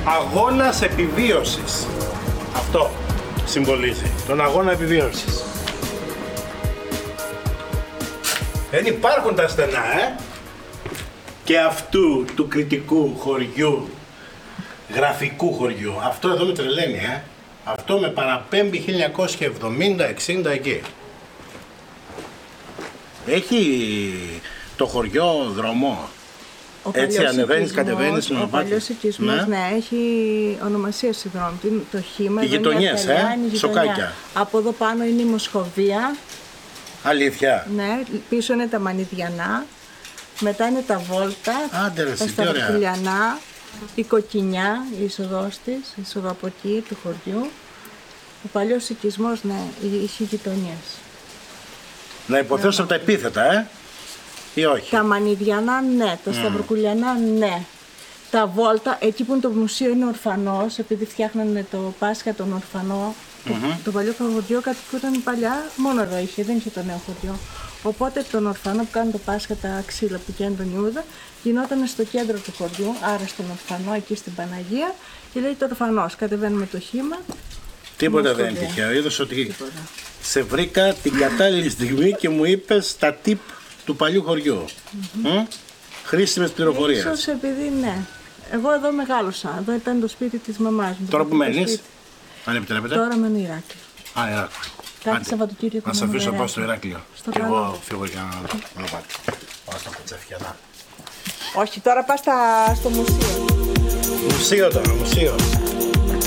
αγώνας επιβίωσης. Αυτό συμβολίζει, τον αγώνα επιβίωσης. Δεν υπάρχουν τα στενά, και αυτού του κριτικού χωριού, γραφικού χωριού. Αυτό εδώ με τρελαίνει, Αυτό με παραπέμπει 1970-60 εκεί. Έχει το χωριό δρόμο. Έτσι ανεβαίνεις, κατεβαίνεις. Ο παλιός οικισμός, ναι, έχει ονομασία στη δρόμη. Το Χήμα, οι γειτονιές, σοκάκια. Από εδώ πάνω είναι η Μοσχοβία. Αλήθεια. Ναι, πίσω είναι τα Μανιδιανά. Μετά είναι τα Βόλτα, τα Σταυροκουλιανά, η Κοκκινιά, η είσοδος της, η είσοδο από εκεί του χωριού. Ο παλιός οικισμός, ναι, είχε γειτονιές. Να υποθέσω από τα επίθετα, ή όχι? Τα Μανιδιανά, ναι. Τα Σταυροκουλιανά, ναι. Τα Βόλτα, εκεί που είναι το μουσείο, είναι ορφανός, επειδή φτιάχνανε το Πάσχα τον ορφανό. Το παλιό χωριό κατοικούταν παλιά, μόνο εδώ είχε, δεν είχε το νέο χωριό. Οπότε τον ορφανό που κάνουν το Πάσχα, τα ξύλα που καίνουν τον Ιούδα, γινόταν στο κέντρο του χωριού, άρα στον ορφανό, εκεί στην Παναγία, και λέει το ορφανός. Κατεβαίνουμε το Χήμα. Τίποτα δεν είναι τυχαίο. Είδες ότι σε βρήκα την κατάλληλη στιγμή και μου είπες τα tip του παλιού χωριού. Χρήσιμες πληροφορίες. Ίσως επειδή, ναι. Εγώ εδώ μεγάλωσα. Εδώ ήταν το σπίτι της μαμάς μου. Τώρα που μένεις, αν επιτρέπετε? Τώρα μένω Ηράκλειο. Ηράκλειο. Κάθε Σαββατοκύριακο. Να σε αφήσω να πάω στο Ηράκλειο. Και εγώ φύγω για να πάω. Πάω στα κοτσέφια. Όχι, τώρα πας στο μουσείο. Μουσείο τώρα, μουσείο.